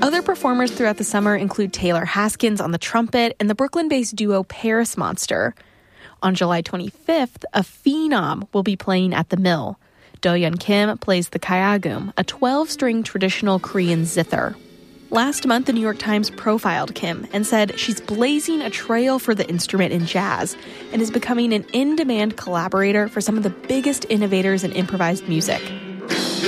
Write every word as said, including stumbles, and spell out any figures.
Other performers throughout the summer include Taylor Haskins on the trumpet and the Brooklyn-based duo Paris Monster. On July twenty-fifth, a phenom will be playing at the Mill. Do-Yeon Kim plays the kayagum, a twelve-string traditional Korean zither. Last month, the New York Times profiled Kim and said she's blazing a trail for the instrument in jazz and is becoming an in-demand collaborator for some of the biggest innovators in improvised music.